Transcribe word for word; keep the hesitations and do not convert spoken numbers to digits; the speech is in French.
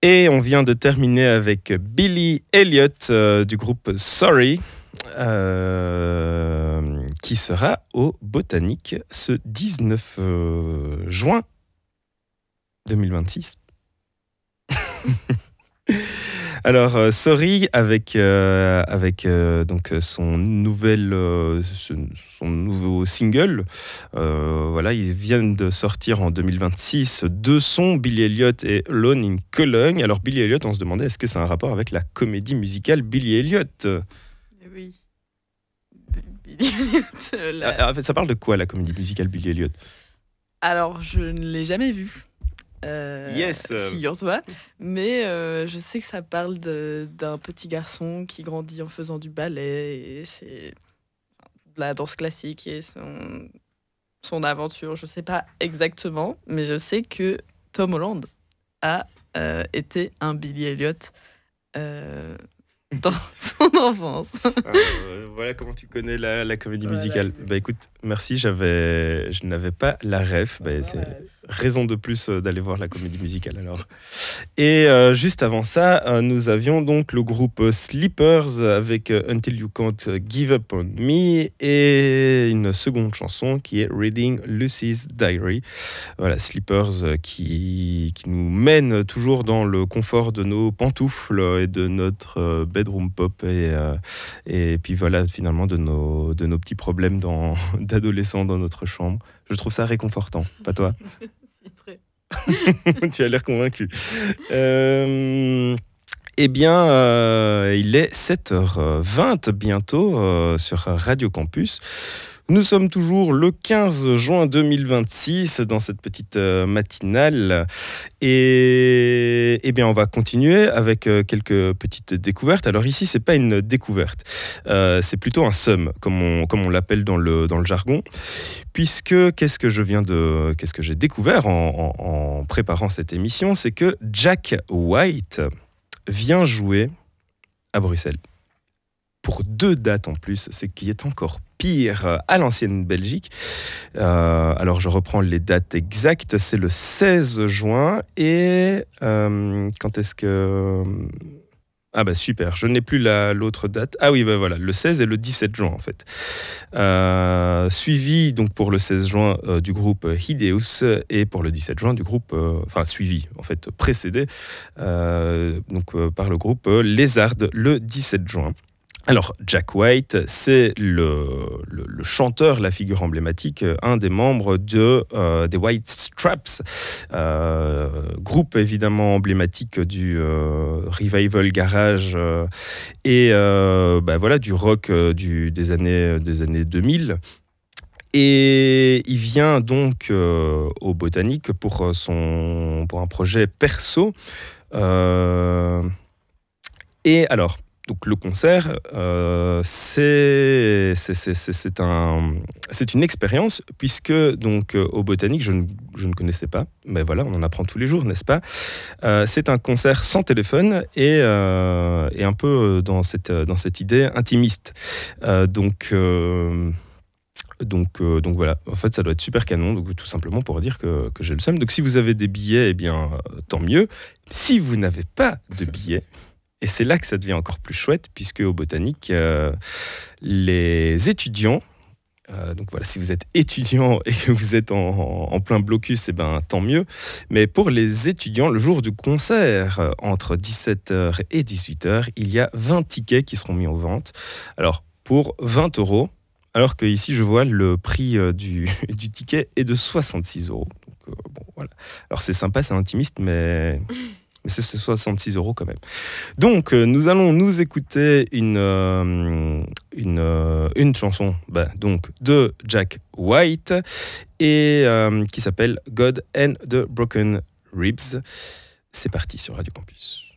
Et on vient de terminer avec Billy Elliot euh, du groupe Sorry, euh, qui sera au Botanique ce dix-neuf euh, juin deux mille vingt-six. Alors, euh, Sorry, avec, euh, avec euh, donc son, nouvelle, euh, son nouveau single, euh, voilà, ils viennent de sortir en deux mille vingt-six deux sons, Billy Elliot et Alone in Cologne. Alors, Billy Elliot, on se demandait, est-ce que c'est un rapport avec la comédie musicale Billy Elliot ? Oui. Billy Elliot. Euh, la... ah, en fait, ça parle de quoi, la comédie musicale Billy Elliot ? Alors, je ne l'ai jamais vue. Euh, yes Figure-toi. Mais euh, je sais que ça parle de, d'un petit garçon qui grandit en faisant du ballet. Et c'est de la danse classique et son, son aventure. Je ne sais pas exactement, mais je sais que Tom Holland a euh, été un Billy Elliot euh, dans son enfance. euh, voilà comment tu connais la, la comédie voilà, musicale. Bah écoute, merci, j'avais, je n'avais pas la ref. Bah, c'est raison de plus d'aller voir la comédie musicale alors. Et euh, juste avant ça, euh, nous avions donc le groupe Sleepers avec euh, Until You Can't Give Up On Me et une seconde chanson qui est Reading Lucy's Diary. Voilà, Sleepers euh, qui, qui nous mène toujours dans le confort de nos pantoufles et de notre euh, bedroom pop et, euh, et puis voilà, finalement de nos, de nos petits problèmes dans, d'adolescents dans notre chambre. Je trouve ça réconfortant, pas toi ? Très. Tu as l'air convaincu. Euh, eh bien, euh, il est sept heures vingt bientôt euh, sur Radio Campus. Nous sommes toujours le quinze juin deux mille vingt-six dans cette petite euh, matinale et eh bien on va continuer avec euh, quelques petites découvertes. Alors ici c'est pas une découverte, euh, c'est plutôt un sum comme on comme on l'appelle dans le dans le jargon. Puisque qu'est-ce que je viens de qu'est-ce que j'ai découvert en, en, en préparant cette émission, c'est que Jack White vient jouer à Bruxelles. Pour deux dates en plus, ce qui est encore pire, à l'ancienne Belgique. Euh, alors je reprends les dates exactes, c'est le seize juin et euh, quand est-ce que... Ah bah super, je n'ai plus la, l'autre date. Ah oui, bah voilà, le seize et le dix-sept juin en fait. Euh, suivi donc pour le seize juin euh, du groupe Hideous et pour le dix-sept juin du groupe, euh, enfin suivi en fait, précédé euh, donc, euh, par le groupe euh, Lézard le dix-sept juin. Alors, Jack White, c'est le, le, le chanteur, la figure emblématique, un des membres de, euh, des White Stripes, euh, groupe évidemment emblématique du euh, revival garage euh, et euh, bah, voilà, du rock euh, du, des, années, des années deux mille. Et il vient donc euh, au Botanique pour, son, pour un projet perso. Euh, et alors... Donc le concert, euh, c'est, c'est, c'est, c'est, c'est, un, c'est une expérience puisque donc, euh, au Botanique, je ne, je ne connaissais pas, mais voilà, on en apprend tous les jours, n'est-ce pas ? euh, C'est un concert sans téléphone et, euh, et un peu dans cette, dans cette idée intimiste. Euh, donc... Euh, Donc, euh, donc voilà, en fait ça doit être super canon, donc tout simplement pour dire que, que j'ai le seum. Donc si vous avez des billets, eh bien euh, tant mieux. Si vous n'avez pas de billets, et c'est là que ça devient encore plus chouette, puisque au Botanique, euh, les étudiants, euh, donc voilà, si vous êtes étudiant et que vous êtes en, en, en plein blocus, eh ben, tant mieux. Mais pour les étudiants, le jour du concert, euh, entre dix-sept heures et dix-huit heures, il y a vingt tickets qui seront mis en vente. Alors, pour vingt euros, alors qu'ici, je vois le prix euh, du, du ticket est de soixante-six euros. Donc, euh, bon, voilà. Alors, c'est sympa, c'est intimiste, mais... Mais c'est soixante-six euros quand même. Donc, euh, nous allons nous écouter une, euh, une, euh, une chanson bah, donc, de Jack White et, euh, qui s'appelle God and the Broken Ribs. C'est parti sur Radio Campus.